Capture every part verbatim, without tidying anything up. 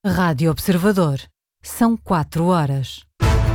Rádio Observador. São quatro horas.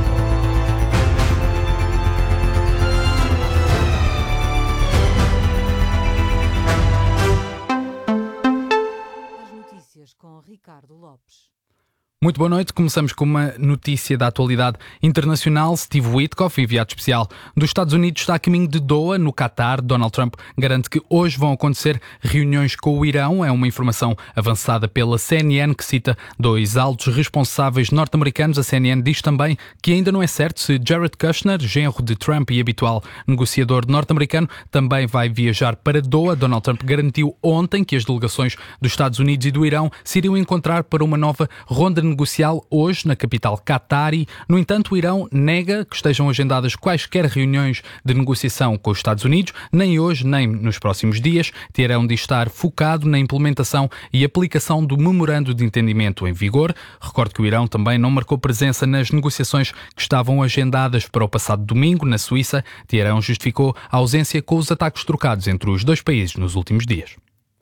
As notícias com Ricardo Lopes. Muito boa noite. Começamos com uma notícia da atualidade internacional. Steve Witkoff, enviado especial dos Estados Unidos, está a caminho de Doha, no Catar. Donald Trump garante que hoje vão acontecer reuniões com o Irão. É uma informação avançada pela C N N, que cita dois altos responsáveis norte-americanos. A C N N diz também que ainda não é certo se Jared Kushner, genro de Trump e habitual negociador norte-americano, também vai viajar para Doha. Donald Trump garantiu ontem que as delegações dos Estados Unidos e do Irão se iriam encontrar para uma nova ronda negocial hoje na capital Qatari. No entanto, o Irão nega que estejam agendadas quaisquer reuniões de negociação com os Estados Unidos, nem hoje nem nos próximos dias. Terão de estar focado na implementação e aplicação do memorando de entendimento em vigor. Recordo que o Irão também não marcou presença nas negociações que estavam agendadas para o passado domingo na Suíça. Teherão justificou a ausência com os ataques trocados entre os dois países nos últimos dias.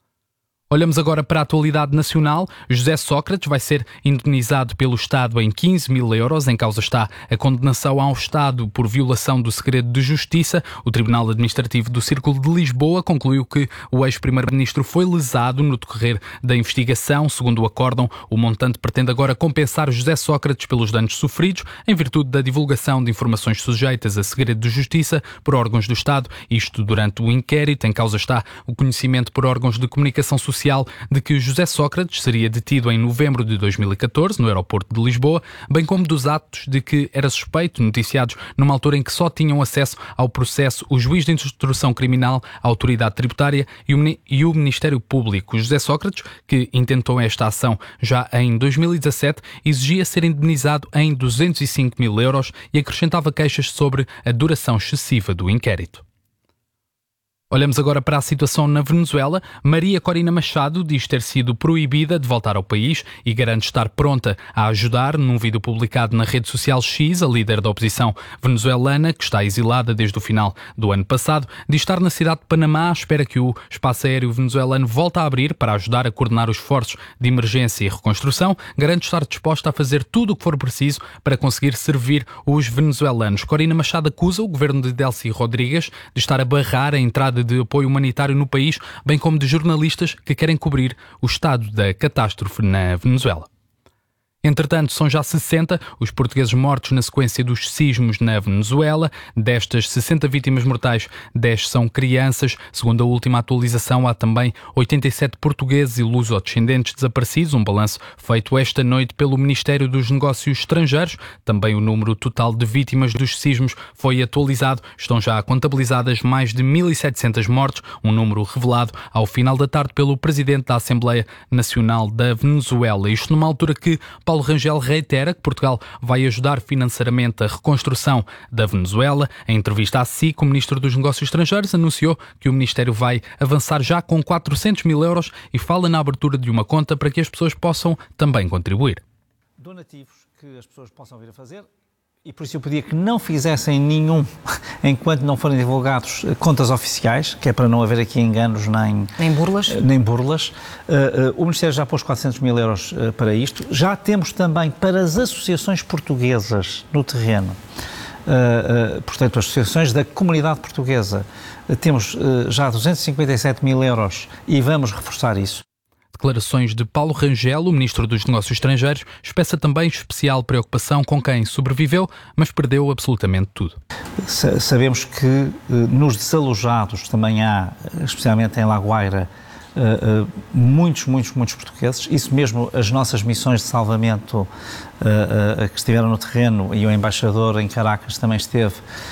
Olhamos agora para a atualidade nacional. José Sócrates vai ser indenizado pelo Estado em quinze mil euros. Em causa está a condenação ao Estado por violação do segredo de justiça. O Tribunal Administrativo do Círculo de Lisboa concluiu que o ex-primeiro-ministro foi lesado no decorrer da investigação. Segundo o acórdão, o montante pretende agora compensar José Sócrates pelos danos sofridos em virtude da divulgação de informações sujeitas a segredo de justiça por órgãos do Estado. Isto durante o inquérito. Em causa está o conhecimento por órgãos de comunicação social de que José Sócrates seria detido em novembro de dois mil e catorze no aeroporto de Lisboa, bem como dos atos de que era suspeito, noticiados numa altura em que só tinham acesso ao processo o juiz de instrução criminal, a autoridade tributária e o Ministério Público. José Sócrates, que intentou esta ação já em dois mil e dezassete, exigia ser indenizado em duzentos e cinco mil euros e acrescentava queixas sobre a duração excessiva do inquérito. Olhamos agora para a situação na Venezuela. Maria Corina Machado diz ter sido proibida de voltar ao país e garante estar pronta a ajudar. Num vídeo publicado na rede social X, a líder da oposição venezuelana, que está exilada desde o final do ano passado, diz estar na cidade de Panamá à espera que o espaço aéreo venezuelano volte a abrir para ajudar a coordenar os esforços de emergência e reconstrução. Garante estar disposta a fazer tudo o que for preciso para conseguir servir os venezuelanos. Corina Machado acusa o governo de Delcy Rodrigues de estar a barrar a entrada de apoio humanitário no país, bem como de jornalistas que querem cobrir o estado da catástrofe na Venezuela. Entretanto, são já sessenta os portugueses mortos na sequência dos sismos na Venezuela. Destas sessenta vítimas mortais, dez são crianças. Segundo a última atualização, há também oitenta e sete portugueses e luso-descendentes desaparecidos, um balanço feito esta noite pelo Ministério dos Negócios Estrangeiros. Também o número total de vítimas dos sismos foi atualizado. Estão já contabilizadas mais de mil e setecentas mortes, um número revelado ao final da tarde pelo Presidente da Assembleia Nacional da Venezuela. Isto numa altura que Paulo Rangel reitera que Portugal vai ajudar financeiramente a reconstrução da Venezuela. Em entrevista à S I C, o Ministro dos Negócios Estrangeiros anunciou que o Ministério vai avançar já com quatrocentos mil euros e fala na abertura de uma conta para que as pessoas possam também contribuir. Donativos que as pessoas possam vir a fazer. E por isso eu pedia que não fizessem nenhum enquanto não forem divulgados contas oficiais, que é para não haver aqui enganos nem, nem burlas. Nem burlas. Uh, uh, o Ministério já pôs quatrocentos mil euros uh, para isto. Já temos também para as associações portuguesas no terreno, uh, uh, portanto, as associações da comunidade portuguesa, uh, temos uh, já duzentos e cinquenta e sete mil euros e vamos reforçar isso. Declarações de Paulo Rangel, o Ministro dos Negócios Estrangeiros, expressa também especial preocupação com quem sobreviveu, mas perdeu absolutamente tudo. Sabemos que nos desalojados também há, especialmente em La Guaira, muitos, muitos, muitos portugueses. Isso mesmo, as nossas missões de salvamento que estiveram no terreno e o embaixador em Caracas também esteve,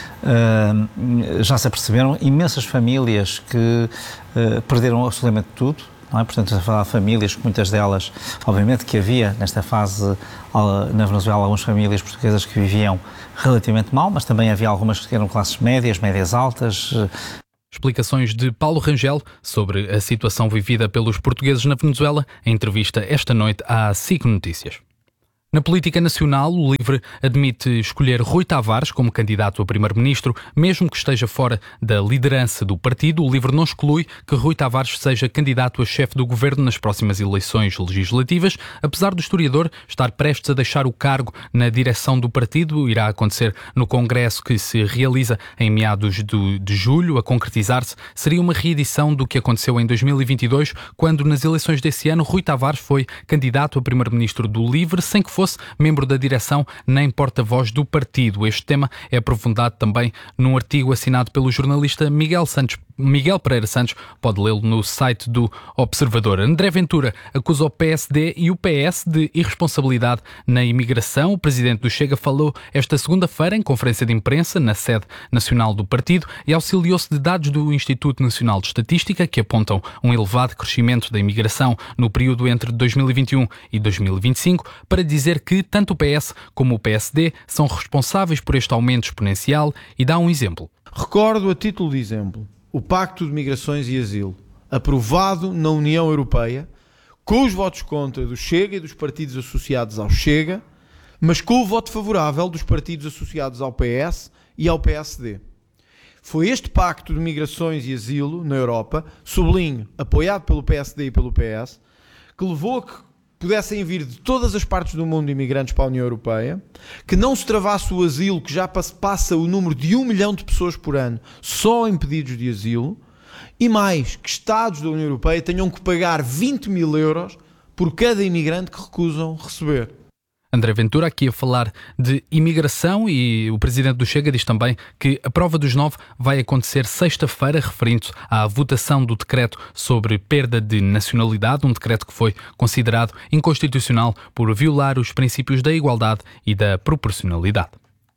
já se aperceberam. Imensas famílias que perderam absolutamente tudo. Não é? Portanto, a falar de famílias, que muitas delas, obviamente que havia nesta fase na Venezuela algumas famílias portuguesas que viviam relativamente mal, mas também havia algumas que eram classes médias, médias altas. Explicações de Paulo Rangel sobre a situação vivida pelos portugueses na Venezuela, em entrevista esta noite à S I C Notícias. Na política nacional, o LIVRE admite escolher Rui Tavares como candidato a primeiro-ministro, mesmo que esteja fora da liderança do partido. O LIVRE não exclui que Rui Tavares seja candidato a chefe do governo nas próximas eleições legislativas. Apesar do historiador estar prestes a deixar o cargo na direção do partido, irá acontecer no congresso que se realiza em meados de, de julho. A concretizar-se, seria uma reedição do que aconteceu em dois mil e vinte e dois, quando nas eleições desse ano Rui Tavares foi candidato a primeiro-ministro do LIVRE, sem que fosse membro da direção nem porta-voz do partido. Este tema é aprofundado também num artigo assinado pelo jornalista Miguel Santos Miguel Pereira Santos, pode lê-lo no site do Observador. André Ventura acusa o P S D e o P S de irresponsabilidade na imigração. O presidente do Chega falou esta segunda-feira em conferência de imprensa na sede nacional do partido e auxiliou-se de dados do Instituto Nacional de Estatística que apontam um elevado crescimento da imigração no período entre dois mil e vinte e um e dois mil e vinte e cinco para dizer que tanto o P S como o P S D são responsáveis por este aumento exponencial e dá um exemplo. Recordo a título de exemplo o Pacto de Migrações e Asilo, aprovado na União Europeia, com os votos contra do Chega e dos partidos associados ao Chega, mas com o voto favorável dos partidos associados ao P S e ao P S D. Foi este Pacto de Migrações e Asilo, na Europa, sublinho, apoiado pelo P S D e pelo P S, que levou a que pudessem vir de todas as partes do mundo imigrantes para a União Europeia, que não se travasse o asilo, que já passa o número de um milhão de pessoas por ano só em pedidos de asilo, e mais, que Estados da União Europeia tenham que pagar vinte mil euros por cada imigrante que recusam receber. André Ventura aqui a falar de imigração e o presidente do Chega diz também que a prova dos nove vai acontecer sexta-feira, referindo-se à votação do decreto sobre perda de nacionalidade, um decreto que foi considerado inconstitucional por violar os princípios da igualdade e da proporcionalidade.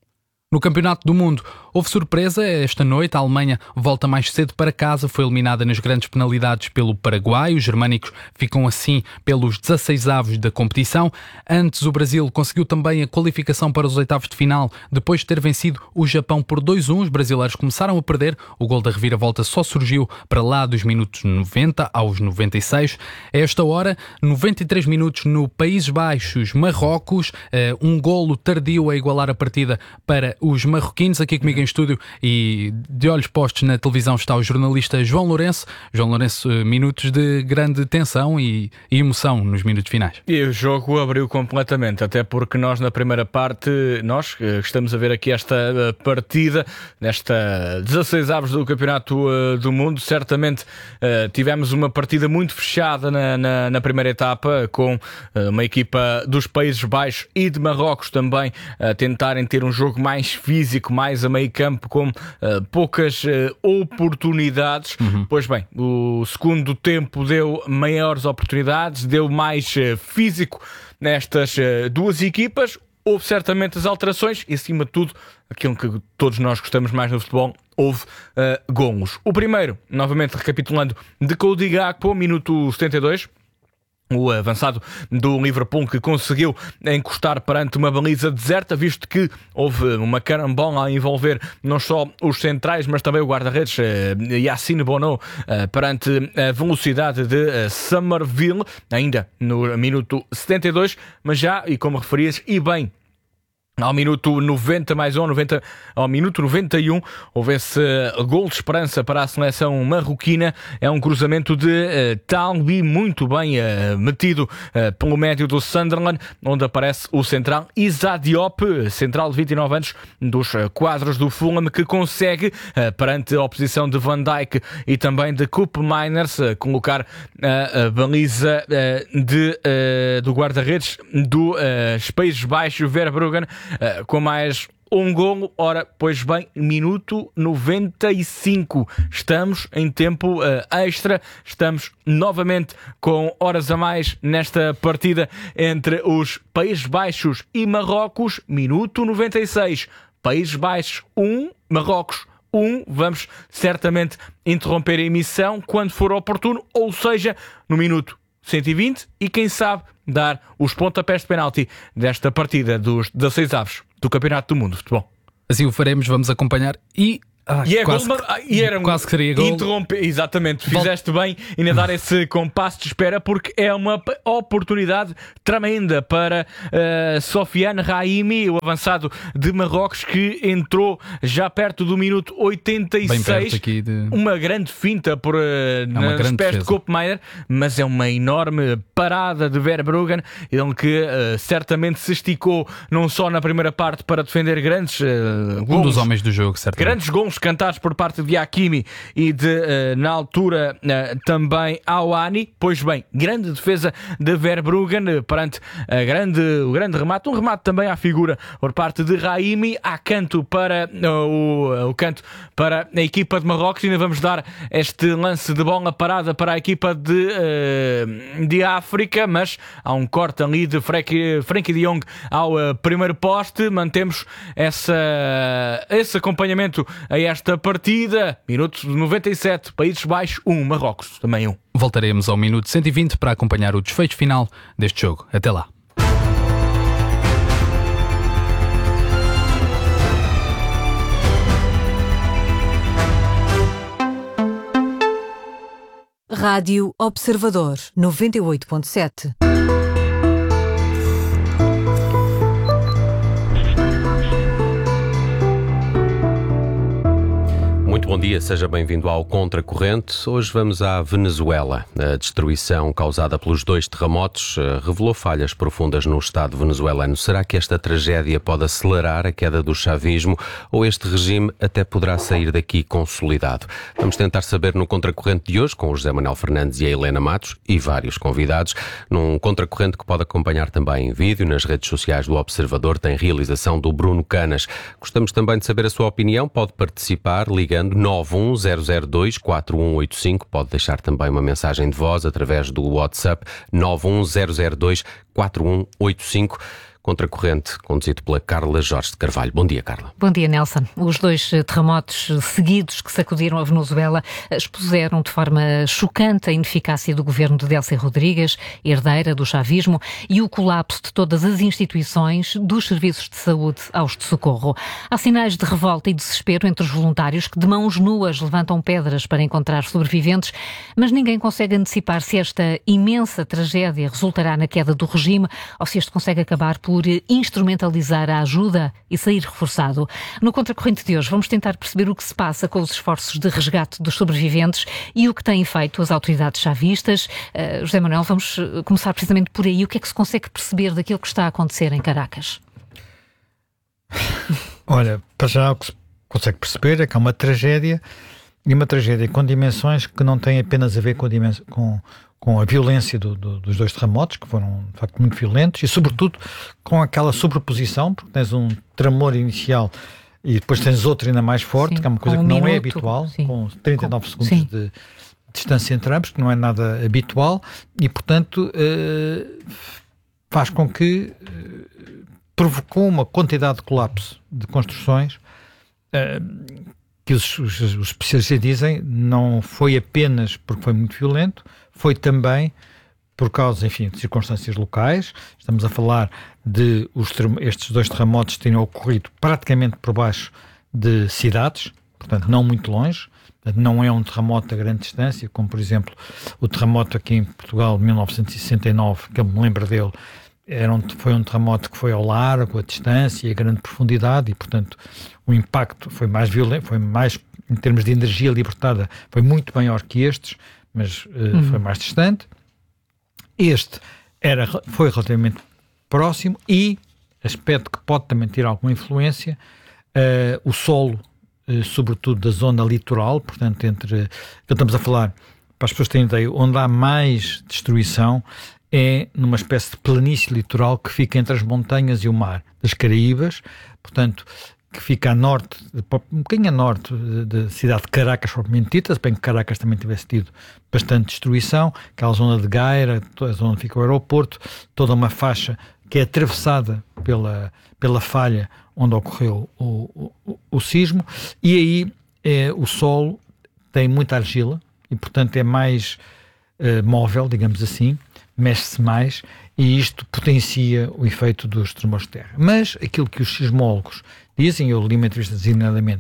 No Campeonato do Mundo, houve surpresa. Esta noite a Alemanha volta mais cedo para casa, foi eliminada nas grandes penalidades pelo Paraguai. Os germânicos ficam assim pelos dezasseis avos da competição. Antes o Brasil conseguiu também a qualificação para os oitavos de final, depois de ter vencido o Japão por dois a um. Os brasileiros começaram a perder, o gol da reviravolta só surgiu para lá dos minutos noventa aos noventa e seis. A esta hora, noventa e três minutos no Países Baixos, Marrocos, um golo tardio a igualar a partida para os marroquinos. Aqui comigo em estúdio e de olhos postos na televisão está o jornalista João Lourenço. João Lourenço, minutos de grande tensão e, e emoção nos minutos finais. E o jogo abriu completamente, até porque nós na primeira parte, nós estamos a ver aqui esta partida, nesta dezasseis avos do Campeonato do Mundo, certamente tivemos uma partida muito fechada na, na, na primeira etapa, com uma equipa dos Países Baixos e de Marrocos também a tentarem ter um jogo mais físico, mais a meio campo, com uh, poucas uh, oportunidades. Uhum. Pois bem, o segundo tempo deu maiores oportunidades, deu mais uh, físico nestas uh, duas equipas. Houve certamente as alterações e, acima de tudo, aquilo que todos nós gostamos mais no futebol, houve uh, golos. O primeiro, novamente recapitulando, de Cody Gakpo, minuto setenta e dois. O avançado do Liverpool que conseguiu encostar perante uma baliza deserta, visto que houve uma carambola a envolver não só os centrais, mas também o guarda-redes uh, Yassine Bono uh, perante a velocidade de uh, Somerville, ainda no minuto setenta e dois, mas já, e como referias, e bem, ao minuto noventa mais um, noventa, ao minuto noventa e um, houve esse uh, gol de esperança para a seleção marroquina. É um cruzamento de uh, Talbi, muito bem uh, metido uh, pelo médio do Sunderland, onde aparece o central Issa Diop, central de vinte e nove anos, dos uh, quadros do Fulham, que consegue, uh, perante a oposição de Van Dijk e também de Koopmeiners, uh, colocar uh, a baliza uh, de, uh, do guarda-redes do uh, Países Baixos, Verbruggen, Uh, com mais um golo. Ora, pois bem, minuto noventa e cinco. Estamos em tempo uh, extra. Estamos novamente com horas a mais nesta partida entre os Países Baixos e Marrocos. Minuto noventa e seis. Países Baixos um, Marrocos um. Vamos certamente interromper a emissão quando for oportuno, ou seja, no minuto cento e vinte, e quem sabe dar os pontapés de penalti desta partida dos dezasseis avos do Campeonato do Mundo de Futebol. Assim o faremos, vamos acompanhar e Ah, e, é quase, gol, e era um, quase que seria gol. Interromper, exatamente, fizeste bem ainda dar esse compasso de espera, porque é uma oportunidade tremenda para uh, Sofiane Rahimi, o avançado de Marrocos, que entrou já perto do minuto oitenta e seis. Bem perto aqui de... Uma grande finta por, uh, é nos pés de Koopmeijer, mas é uma enorme parada de Verbruggen, ele que uh, certamente se esticou não só na primeira parte para defender grandes uh, gols, um dos homens do jogo, certamente. Grandes gols cantados por parte de Hakimi e de, uh, na altura, uh, também Awani. Pois bem, grande defesa de Verbruggen uh, perante a grande, o grande remate. Um remate também à figura por parte de Rahimi. Há canto para uh, o, uh, o canto para a equipa de Marrocos. E ainda vamos dar este lance de bola parada para a equipa de, uh, de África, mas há um corte ali de Frenkie, Frenkie de Jong ao uh, primeiro poste. Mantemos essa, esse acompanhamento a esta partida. Minuto noventa e sete, Países Baixos um, Marrocos também um. Voltaremos ao minuto cento e vinte para acompanhar o desfecho final deste jogo. Até lá. Rádio Observador noventa e oito ponto sete. Muito bom dia, seja bem-vindo ao Contracorrente. Hoje vamos à Venezuela. A destruição causada pelos dois terremotos revelou falhas profundas no Estado venezuelano. Será que esta tragédia pode acelerar a queda do chavismo ou este regime até poderá sair daqui consolidado? Vamos tentar saber no Contracorrente de hoje, com o José Manuel Fernandes e a Helena Matos e vários convidados, num Contracorrente que pode acompanhar também em vídeo nas redes sociais do Observador, tem realização do Bruno Canas. Gostamos também de saber a sua opinião, pode participar ligando nove um zero zero dois quatro um oito cinco, pode deixar também uma mensagem de voz através do WhatsApp nove um zero zero dois quatro um oito cinco. Contracorrente, conduzido pela Carla Jorge de Carvalho. Bom dia, Carla. Bom dia, Nelson. Os dois terremotos seguidos que sacudiram a Venezuela expuseram de forma chocante a ineficácia do governo de Delcy Rodrigues, herdeira do chavismo, e o colapso de todas as instituições, dos serviços de saúde aos de socorro. Há sinais de revolta e desespero entre os voluntários que de mãos nuas levantam pedras para encontrar sobreviventes, mas ninguém consegue antecipar se esta imensa tragédia resultará na queda do regime ou se este consegue acabar por por instrumentalizar a ajuda e sair reforçado. No Contracorrente de hoje vamos tentar perceber o que se passa com os esforços de resgate dos sobreviventes e o que têm feito as autoridades chavistas. Uh, José Manuel, vamos começar precisamente por aí. O que é que se consegue perceber daquilo que está a acontecer em Caracas? Olha, para já o que se consegue perceber é que é uma tragédia, e uma tragédia com dimensões que não têm apenas a ver com a, dimens- com, com a violência do, do, dos dois terremotos, que foram de facto muito violentos, e sobretudo com aquela sobreposição, porque tens um tremor inicial e depois tens outro ainda mais forte, sim, que é uma coisa um que não minuto, é habitual, sim, com trinta e nove com, segundos de, de distância entre ambos, que não é nada habitual, e portanto eh, faz com que eh, provocou uma quantidade de colapso de construções eh, que os, os, os especialistas dizem não foi apenas porque foi muito violento, foi também por causa, enfim, de circunstâncias locais. Estamos a falar de os, estes dois terremotos terem ocorrido praticamente por baixo de cidades, portanto não muito longe. Não é um terremoto a grande distância, como por exemplo o terremoto aqui em Portugal de mil novecentos e sessenta e nove, que eu me lembro dele, era um, foi um terremoto que foi ao largo, a distância e a grande profundidade, e portanto o impacto foi mais violento, foi mais, em termos de energia libertada, foi muito maior que estes, mas uh, uhum. foi mais distante. Este era, foi relativamente próximo e, aspecto que pode também ter alguma influência, uh, o solo, uh, sobretudo da zona litoral, portanto, entre, estamos a falar, para as pessoas terem ideia, onde há mais destruição é numa espécie de planície litoral que fica entre as montanhas e o mar, das Caraíbas, portanto, que fica a norte, um bocadinho a norte da cidade de Caracas, propriamente dita, se bem que Caracas também tivesse tido bastante destruição, aquela zona de Gaira, toda a zona onde fica o aeroporto, toda uma faixa que é atravessada pela, pela falha onde ocorreu o, o, o sismo, e aí é, o solo tem muita argila e, portanto, é mais uh, móvel, digamos assim, mexe-se mais, e isto potencia o efeito dos tremores de terra. Mas aquilo que os sismólogos dizem, eu li uma entrevista designadamente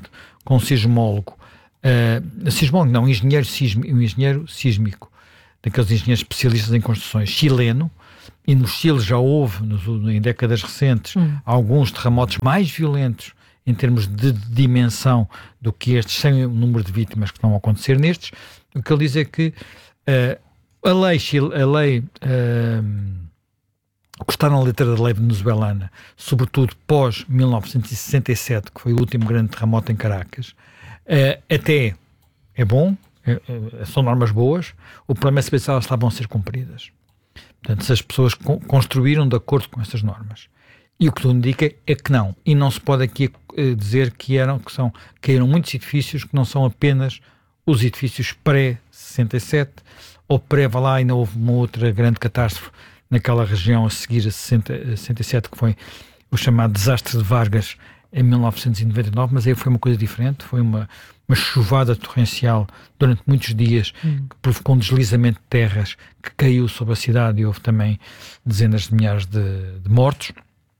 com um sismólogo, uh, sismólogo não, um engenheiro, sismi, um engenheiro sísmico, daqueles engenheiros especialistas em construções, chileno, e no Chile já houve, nos, em décadas recentes, hum. alguns terremotos mais violentos em termos de dimensão do que estes, sem o número de vítimas que estão a acontecer nestes. O que ele diz é que uh, a lei, a lei uh, o que está na letra da lei venezuelana, sobretudo pós mil novecentos e sessenta e sete, que foi o último grande terremoto em Caracas, uh, até é bom, é, é, são normas boas, o problema é saber se elas estavam a ser cumpridas. Portanto, se as pessoas co- construíram de acordo com essas normas. E o que tudo indica é que não. E não se pode aqui uh, dizer que eram, que são, caíram muitos edifícios que não são apenas os edifícios pré-sessenta e sete, ou pré, vá lá, ainda houve uma outra grande catástrofe naquela região a seguir a sessenta, a sessenta e sete, que foi o chamado desastre de Vargas em mil novecentos e noventa e nove, mas aí foi uma coisa diferente, foi uma, uma chuvada torrencial durante muitos dias, hum. que provocou um deslizamento de terras que caiu sobre a cidade e houve também dezenas de milhares de, de mortos.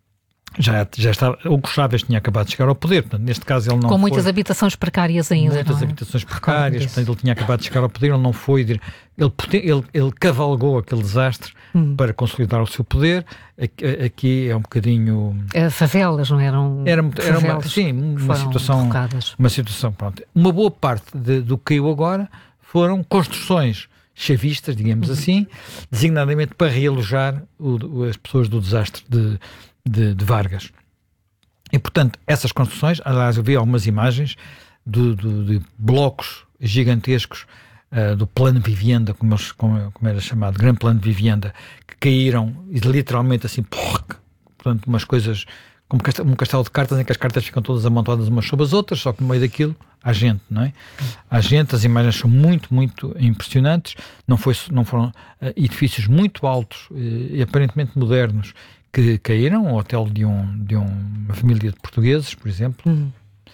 Já, já estava, o Chávez tinha acabado de chegar ao poder, portanto, neste caso ele não Com muitas foi, habitações precárias ainda, muitas não é? habitações precárias, portanto ele tinha acabado de chegar ao poder, ele não foi, ele, ele, ele cavalgou aquele desastre hum. para consolidar o seu poder. Aqui, aqui é um bocadinho... É, favelas, não eram? Era, era uma, sim, uma situação, derrocadas. uma situação, pronto. Uma boa parte de, do que caiu agora foram construções chavistas, digamos uhum. assim, designadamente para realojar o, as pessoas do desastre de De, de Vargas. E, portanto, essas construções, aliás, eu vi algumas imagens do, do, de blocos gigantescos uh, do plano de vivienda, como, eles, como, como era chamado, grande plano de vivienda, que caíram e literalmente assim, portanto, umas coisas como um castelo de cartas em que as cartas ficam todas amontoadas umas sobre as outras, só que no meio daquilo há gente, não é? Há gente, as imagens são muito, muito impressionantes, não, foi, não foram uh, edifícios muito altos uh, e aparentemente modernos que caíram, o hotel de, um, de um, uma família de portugueses, por exemplo, uhum.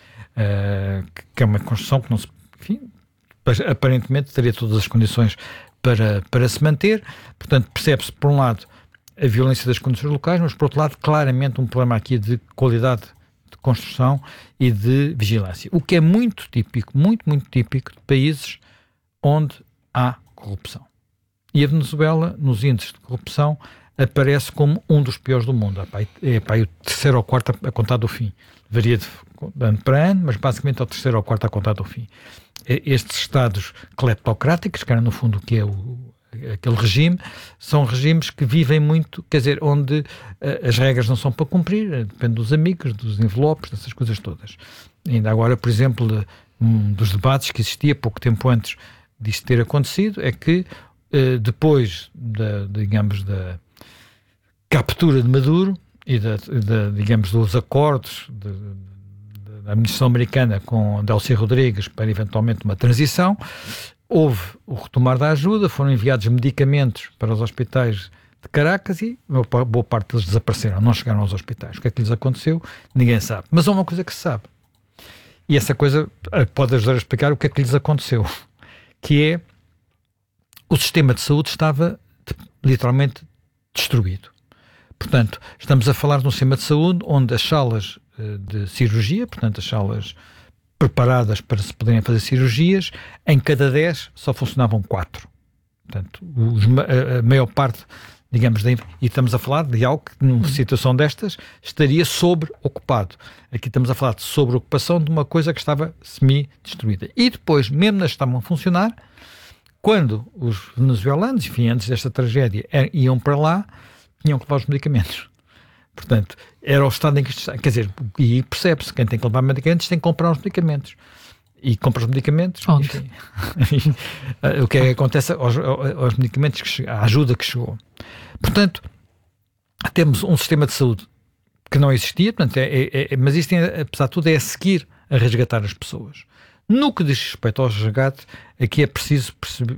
uh, que, que é uma construção que não se, enfim, aparentemente teria todas as condições para, para se manter. Portanto, percebe-se, por um lado, a violência das condições locais, mas, por outro lado, claramente um problema aqui de qualidade de construção e de vigilância. O que é muito típico, muito, muito típico de países onde há corrupção. E a Venezuela, nos índices de corrupção, aparece como um dos piores do mundo. É, pá, é o terceiro ou quarto a, a contar do fim. Varia de ano para ano, mas basicamente é o terceiro ou quarto a contar do fim. Estes estados cleptocráticos, que era no fundo o que é o, aquele regime, são regimes que vivem muito, quer dizer, onde uh, as regras não são para cumprir, depende dos amigos, dos envelopes, dessas coisas todas. Ainda agora, por exemplo, de, um dos debates que existia pouco tempo antes disto ter acontecido, é que uh, depois da, digamos, da captura de Maduro e, da, da, digamos, dos acordos de, de, da administração americana com Delcy Rodrigues para eventualmente uma transição, houve o retomar da ajuda, foram enviados medicamentos para os hospitais de Caracas e boa parte deles desapareceram, não chegaram aos hospitais. O que é que lhes aconteceu? Ninguém sabe. Mas há uma coisa que se sabe. E essa coisa pode ajudar a explicar o que é que lhes aconteceu. Que é, o sistema de saúde estava literalmente destruído. Portanto, estamos a falar de um sistema de saúde onde as salas de cirurgia, portanto as salas preparadas para se poderem fazer cirurgias, em cada dez só funcionavam quatro. Portanto, os, a, a maior parte, digamos, de, e estamos a falar de algo que numa situação destas estaria sobre-ocupado. Aqui estamos a falar de sobre-ocupação de uma coisa que estava semi-destruída. E depois, mesmo nas que estavam a funcionar, quando os venezuelanos, enfim, antes desta tragédia, iam para lá, tinham que levar os medicamentos. Portanto, era o estado em que isto está. Quer dizer, e percebe-se, quem tem que levar medicamentos tem que comprar os medicamentos. E compra os medicamentos. Enfim, o que é que acontece aos, aos medicamentos, que chegam, à ajuda que chegou. Portanto, temos um sistema de saúde que não existia, portanto, é, é, é, mas isto, tem, apesar de tudo, é a seguir a resgatar as pessoas. No que diz respeito ao resgate, aqui é preciso perceber.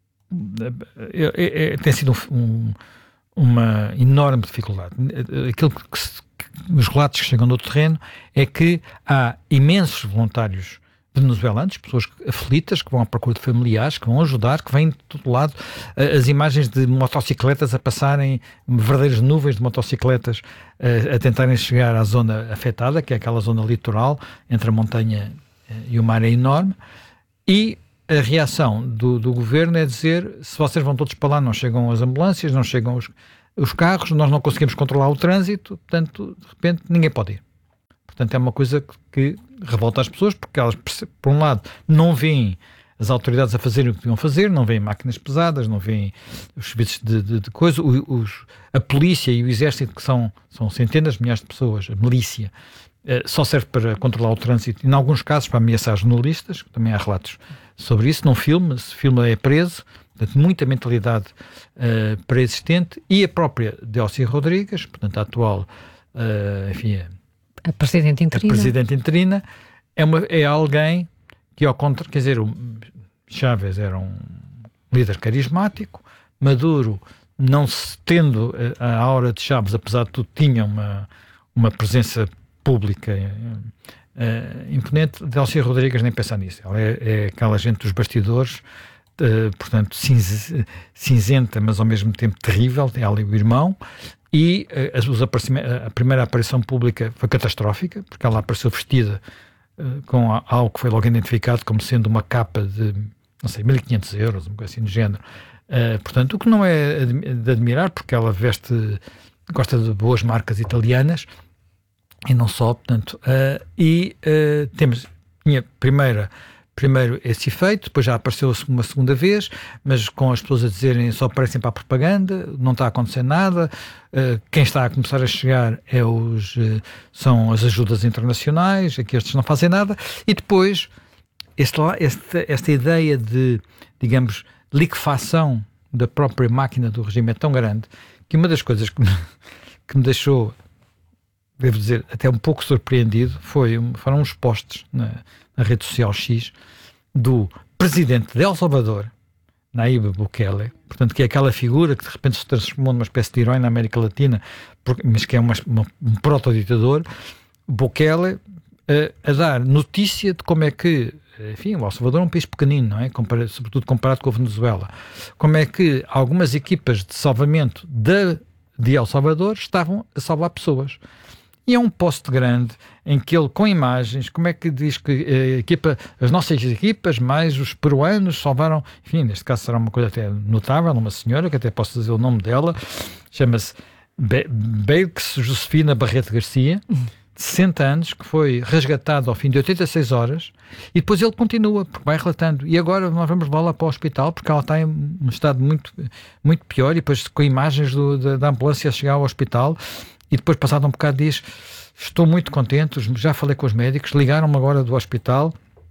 É, é, é, tem sido um. um uma enorme dificuldade. Aquilo que, se, que os relatos que chegam do terreno é que há imensos voluntários venezuelanos, pessoas aflitas, que vão à procura de familiares, que vão ajudar, que vêm de todo lado. As imagens de motocicletas a passarem, verdadeiras nuvens de motocicletas a, a tentarem chegar à zona afetada, que é aquela zona litoral entre a montanha e o mar é enorme, e a reação do, do governo é dizer, se vocês vão todos para lá, não chegam as ambulâncias, não chegam os, os carros, nós não conseguimos controlar o trânsito, portanto, de repente, ninguém pode ir. Portanto, é uma coisa que, que revolta as pessoas, porque elas, por um lado, não veem as autoridades a fazerem o que deviam fazer, não veem máquinas pesadas, não veem os serviços de, de, de coisa, os, a polícia e o exército, que são, são centenas de milhares de pessoas, a milícia, eh, só serve para controlar o trânsito e, em alguns casos, para ameaçar jornalistas, também há relatos sobre isso, não filma, se filma é preso, portanto, muita mentalidade uh, pré-existente, e a própria Delcy Rodrigues, portanto, a atual, uh, enfim, a Presidente interina, a Presidente interina é, uma, é alguém que, ao contrário, quer dizer, o Chávez era um líder carismático, Maduro, não se tendo a, a aura de Chávez, apesar de tudo, tinha uma, uma presença pública uh, imponente. Delcy Rodrigues nem pensa nisso, ela é, é aquela gente dos bastidores, uh, portanto, cinz, cinzenta, mas ao mesmo tempo terrível, tem ali o irmão. E uh, os a primeira aparição pública foi catastrófica, porque ela apareceu vestida uh, com algo que foi logo identificado como sendo uma capa de, não sei, mil e quinhentos euros, um coisa assim do género. Uh, portanto, o que não é de admirar, porque ela veste, gosta de boas marcas italianas, e não só, portanto. Uh, e uh, temos, tinha primeira... Primeiro esse efeito, depois já apareceu uma segunda vez, mas com as pessoas a dizerem só aparecem para a propaganda, não está a acontecer nada, uh, quem está a começar a chegar é os, uh, são as ajudas internacionais, aqui estes não fazem nada, e depois este, este, esta ideia de, digamos, liquefação da própria máquina do regime é tão grande que uma das coisas que me, que me deixou, devo dizer, até um pouco surpreendido, foi, foram uns posts na, na rede social X do presidente de El Salvador, Nayib Bukele, portanto, que é aquela figura que de repente se transformou numa espécie de herói na América Latina, porque, mas que é uma, uma, um proto-ditador, Bukele, a, a dar notícia de como é que, enfim, o El Salvador é um país pequenino, não é? Compara, sobretudo comparado com a Venezuela, como é que algumas equipas de salvamento de, de El Salvador estavam a salvar pessoas. E é um post grande em que ele, com imagens, como é que diz que a equipa, as nossas equipas, mais os peruanos, salvaram, enfim, neste caso será uma coisa até notável, uma senhora, que até posso dizer o nome dela, chama-se Be- Belkis Josefina Barreto Garcia, de sessenta anos, que foi resgatado ao fim de oitenta e seis horas, e depois ele continua, porque vai relatando, e agora nós vamos levá-la para o hospital, porque ela está em um estado muito, muito pior, e depois com imagens do, da, da ambulância a chegar ao hospital. E depois, passado um bocado, diz: estou muito contente, já falei com os médicos, ligaram-me agora do hospital,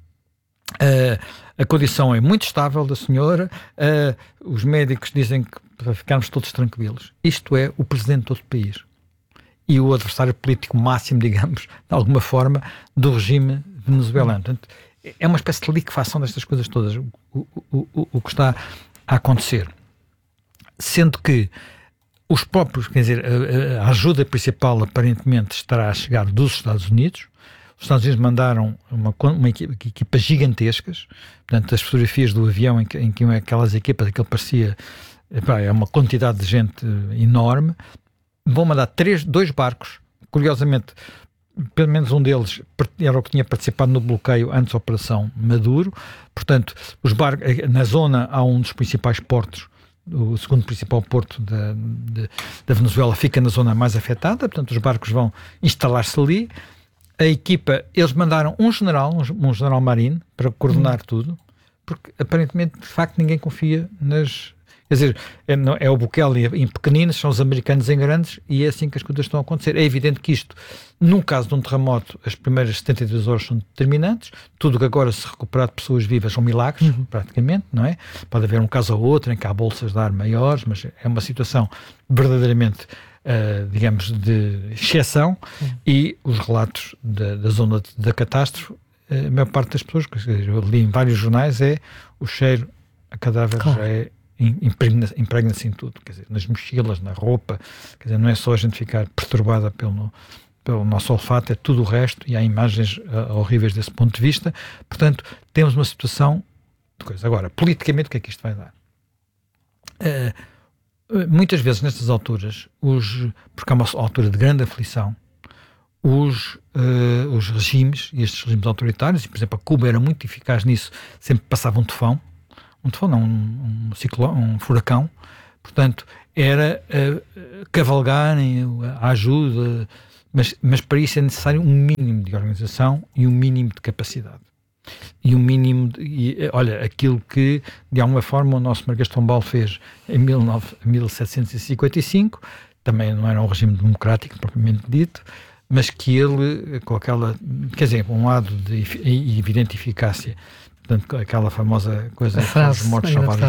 uh, a condição é muito estável da senhora, uh, os médicos dizem que para ficarmos todos tranquilos. Isto é o presidente de outro país. E o adversário político máximo, digamos, de alguma forma, do regime venezuelano. Portanto, é uma espécie de liquefação destas coisas todas, o, o, o, o que está a acontecer. Sendo que os próprios, quer dizer, a, a ajuda principal aparentemente estará a chegar dos Estados Unidos. Os Estados Unidos mandaram uma, uma equipa, equipas gigantescas, portanto, as fotografias do avião em que, em que aquelas equipas, aquilo parecia, epá, é uma quantidade de gente enorme. Vão mandar três, dois barcos, curiosamente, pelo menos um deles era o que tinha participado no bloqueio antes da Operação Maduro. Portanto, os barcos, na zona há um dos principais portos, o segundo principal porto da, de, da Venezuela, fica na zona mais afetada, portanto os barcos vão instalar-se ali. A equipa, eles mandaram um general, um, um general marino, para coordenar hum. tudo, porque aparentemente, de facto, ninguém confia nas... Quer dizer, é, é o Bukele em pequeninos, são os americanos em grandes, e é assim que as coisas estão a acontecer. É evidente que isto, num caso de um terremoto, as primeiras setenta e duas horas são determinantes, tudo que agora se recuperar de pessoas vivas são milagres, uhum. praticamente, não é? Pode haver um caso ou outro em que há bolsas de ar maiores, mas é uma situação verdadeiramente, uh, digamos, de exceção, uhum. e os relatos da, da zona de, da catástrofe, a maior parte das pessoas, que eu li em vários jornais, é o cheiro a cadáver claro. já é impregna-se impregna em tudo, quer dizer, nas mochilas, na roupa, quer dizer, não é só a gente ficar perturbada pelo, pelo nosso olfato, é tudo o resto, e há imagens uh, horríveis desse ponto de vista. Portanto, temos uma situação de coisa. Agora, politicamente, o que é que isto vai dar? Uh, muitas vezes, nestas alturas, os, porque é uma altura de grande aflição, os, uh, os regimes, e estes regimes autoritários, e por exemplo a Cuba era muito eficaz nisso, sempre passava um tufão, um tufão não, um, um, ciclone, um furacão, portanto era uh, cavalgarem a ajuda, mas, mas para isso é necessário um mínimo de organização e um mínimo de capacidade. E um mínimo, de, e, olha, aquilo que de alguma forma o nosso Marquês de Pombal fez em mil setecentos e cinquenta e cinco, também não era um regime democrático propriamente dito, mas que ele, com aquela, quer dizer, um lado de evidente eficácia, portanto, aquela famosa coisa, a frase, os mortos salvados